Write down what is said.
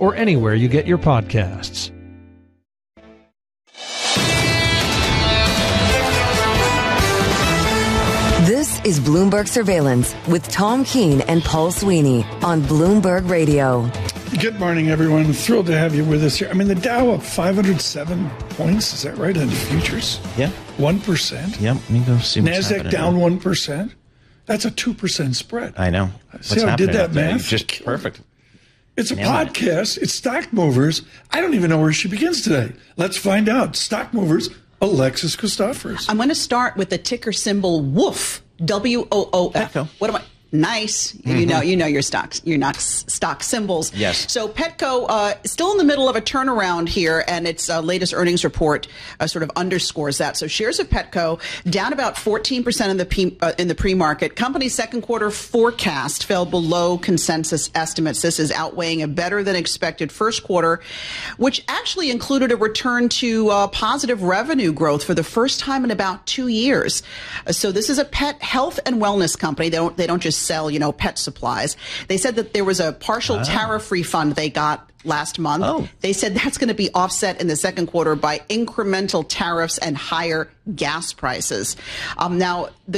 or anywhere you get your podcasts. This is Bloomberg Surveillance with Tom Keene and Paul Sweeney on Bloomberg Radio. Good morning, everyone. Thrilled to have you with us here. I mean, the Dow up 507 points. Is that right on the futures? Yeah. 1%. Yep. Let me go see what's NASDAQ happening down now. 1%. That's a 2% spread. I know. See how I did that math? Just perfect. It's a podcast. It's Stock Movers. I don't even know where she begins today. Let's find out. Stock Movers, Alexis Christophers. I'm going to start with the ticker symbol WOOF. WOOF. Petco. What am I? Nice. Mm-hmm. You know your stocks, your stock symbols. Yes. So Petco still in the middle of a turnaround here, and its latest earnings report sort of underscores that. So shares of Petco down about 14% in the pre-market. Company's second quarter forecast fell below consensus estimates. This is outweighing a better than expected first quarter, which actually included a return to positive revenue growth for the first time in about 2 years. So this is a pet health and wellness company. They don't just sell, pet supplies. They said that there was a partial tariff refund they got last month. Oh. They said that's going to be offset in the second quarter by incremental tariffs and higher gas prices. Now, the